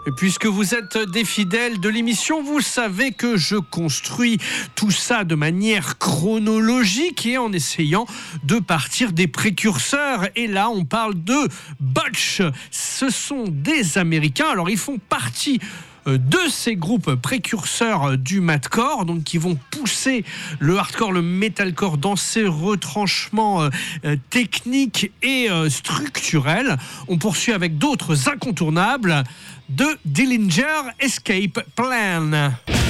Et puisque vous êtes des fidèles de l'émission, vous savez que je construis tout ça de manière chronologique et en essayant de partir des précurseurs. Et là, on parle de Butch. Ce sont des Américains. Alors, ils font partie de ces groupes précurseurs du mathcore, donc qui vont pousser le hardcore, le metalcore dans ses retranchements techniques et structurels. On poursuit avec d'autres incontournables de Dillinger Escape Plan.